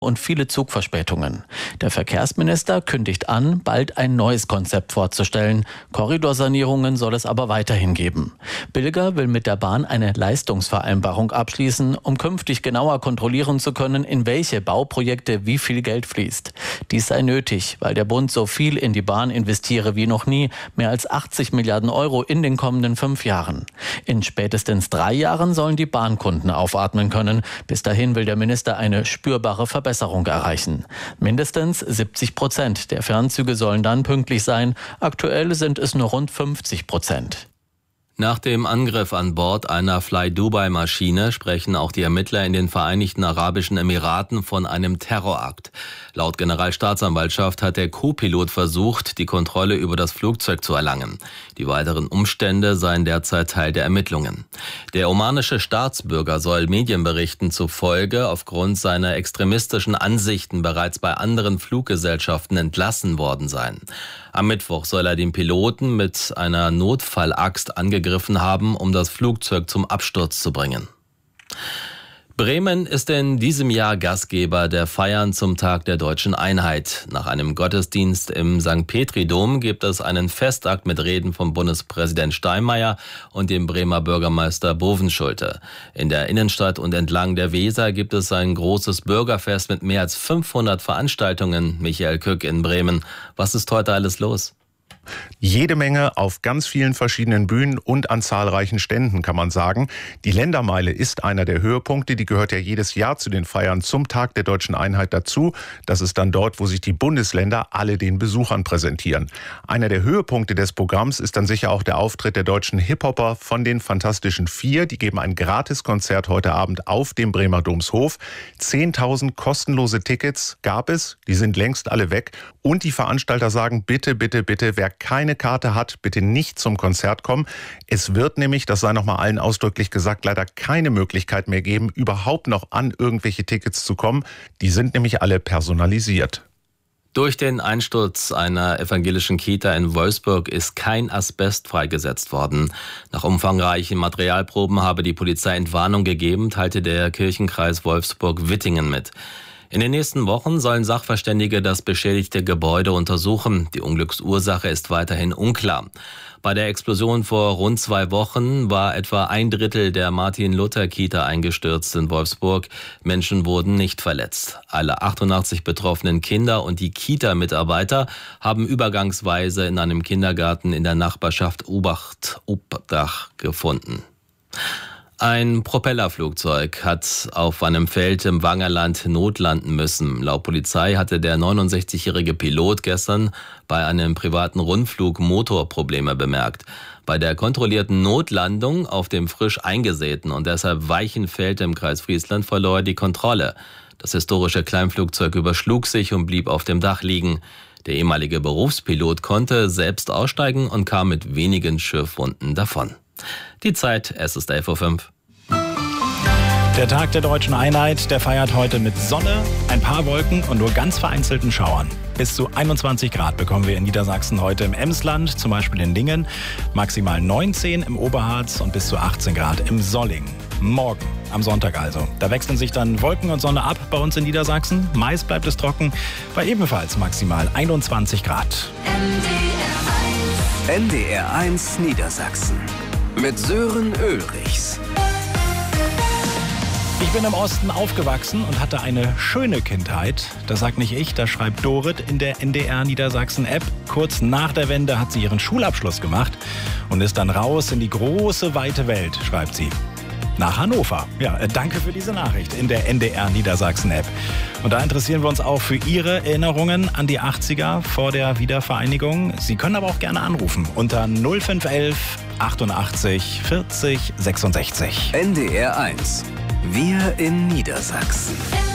und viele Zugverspätungen. Der Verkehrsminister kündigt an, bald ein neues Konzept vorzustellen. Korridorsanierungen soll es aber weiterhin geben. Bilger will mit der Bahn eine Leistungsvereinbarung abschließen, um künftig genauer kontrollieren zu können, in welche Bauprojekte wie viel Geld fließt. Dies sei nötig, weil der Bund so viel in die Bahn investiere wie noch nie, mehr als 80 Milliarden Euro in den kommenden 5 Jahren. In spätestens 3 Jahren sollen die Bahnkunden aufatmen können. Bis dahin will der Minister eine spürbare Verbesserung erreichen. Mindestens 70% der Fernzüge sollen dann pünktlich sein. Aktuell sind es nur rund 50%. Nach dem Angriff an Bord einer Fly-Dubai-Maschine sprechen auch die Ermittler in den Vereinigten Arabischen Emiraten von einem Terrorakt. Laut Generalstaatsanwaltschaft hat der Co-Pilot versucht, die Kontrolle über das Flugzeug zu erlangen. Die weiteren Umstände seien derzeit Teil der Ermittlungen. Der omanische Staatsbürger soll Medienberichten zufolge aufgrund seiner extremistischen Ansichten bereits bei anderen Fluggesellschaften entlassen worden sein. Am Mittwoch soll er den Piloten mit einer Notfallaxt angegriffen haben, um das Flugzeug zum Absturz zu bringen. Bremen ist in diesem Jahr Gastgeber der Feiern zum Tag der Deutschen Einheit. Nach einem Gottesdienst im St. Petri-Dom gibt es einen Festakt mit Reden von Bundespräsident Steinmeier und dem Bremer Bürgermeister Bovenschulte. In der Innenstadt und entlang der Weser gibt es ein großes Bürgerfest mit mehr als 500 Veranstaltungen. Michael Kück in Bremen. Was ist heute alles los? Jede Menge auf ganz vielen verschiedenen Bühnen und an zahlreichen Ständen, kann man sagen. Die Ländermeile ist einer der Höhepunkte. Die gehört ja jedes Jahr zu den Feiern zum Tag der Deutschen Einheit dazu. Das ist dann dort, wo sich die Bundesländer alle den Besuchern präsentieren. Einer der Höhepunkte des Programms ist dann sicher auch der Auftritt der deutschen Hip-Hopper von den Fantastischen Vier. Die geben ein Gratiskonzert heute Abend auf dem Bremer Domshof. 10.000 kostenlose Tickets gab es. Die sind längst alle weg. Und die Veranstalter sagen, bitte, bitte, bitte, wer keine Karte hat, bitte nicht zum Konzert kommen. Es wird nämlich, das sei nochmal allen ausdrücklich gesagt, leider keine Möglichkeit mehr geben, überhaupt noch an irgendwelche Tickets zu kommen. Die sind nämlich alle personalisiert. Durch den Einsturz einer evangelischen Kita in Wolfsburg ist kein Asbest freigesetzt worden. Nach umfangreichen Materialproben habe die Polizei Entwarnung gegeben, teilte der Kirchenkreis Wolfsburg-Wittingen mit. In den nächsten Wochen sollen Sachverständige das beschädigte Gebäude untersuchen. Die Unglücksursache ist weiterhin unklar. Bei der Explosion vor rund 2 Wochen war etwa 1/3 der Martin-Luther-Kita eingestürzt in Wolfsburg. Menschen wurden nicht verletzt. Alle 88 betroffenen Kinder und die Kita-Mitarbeiter haben übergangsweise in einem Kindergarten in der Nachbarschaft Obdach gefunden. Ein Propellerflugzeug hat auf einem Feld im Wangerland notlanden müssen. Laut Polizei hatte der 69-jährige Pilot gestern bei einem privaten Rundflug Motorprobleme bemerkt. Bei der kontrollierten Notlandung auf dem frisch eingesäten und deshalb weichen Feld im Kreis Friesland verlor er die Kontrolle. Das historische Kleinflugzeug überschlug sich und blieb auf dem Dach liegen. Der ehemalige Berufspilot konnte selbst aussteigen und kam mit wenigen Schürfwunden davon. Die Zeit, es ist 11:05 Uhr. Der Tag der Deutschen Einheit, der feiert heute mit Sonne, ein paar Wolken und nur ganz vereinzelten Schauern. Bis zu 21 Grad bekommen wir in Niedersachsen heute im Emsland, zum Beispiel in Lingen, maximal 19 im Oberharz und bis zu 18 Grad im Solling. Morgen, am Sonntag also. Da wechseln sich dann Wolken und Sonne ab bei uns in Niedersachsen. Meist bleibt es trocken, bei ebenfalls maximal 21 Grad. NDR1 Niedersachsen mit Sören Ulrichs. Ich bin im Osten aufgewachsen und hatte eine schöne Kindheit. Das sagt nicht ich, das schreibt Dorit in der NDR Niedersachsen App. Kurz nach der Wende hat sie ihren Schulabschluss gemacht und ist dann raus in die große, weite Welt, schreibt sie. Nach Hannover. Ja, danke für diese Nachricht in der NDR Niedersachsen App. Und da interessieren wir uns auch für Ihre Erinnerungen an die 80er vor der Wiedervereinigung. Sie können aber auch gerne anrufen unter 0511 88 40 66. NDR1. Wir in Niedersachsen.